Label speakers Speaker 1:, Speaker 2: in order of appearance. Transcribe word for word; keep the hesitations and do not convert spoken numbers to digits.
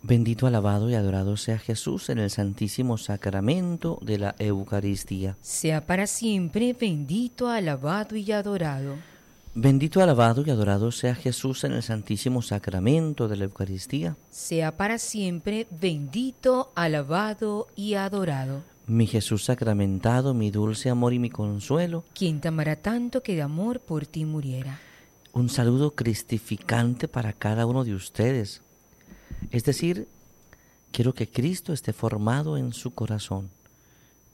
Speaker 1: Bendito, alabado y adorado sea Jesús en el santísimo sacramento de la Eucaristía.
Speaker 2: Sea para siempre bendito, alabado y adorado.
Speaker 1: Bendito, alabado y adorado sea Jesús en el santísimo sacramento de la Eucaristía.
Speaker 2: Sea para siempre bendito, alabado y adorado.
Speaker 1: Mi Jesús sacramentado, mi dulce amor y mi consuelo.
Speaker 2: Quien te amará tanto que de amor por ti muriera.
Speaker 1: Un saludo cristificante para cada uno de ustedes. Es decir, quiero que Cristo esté formado en su corazón.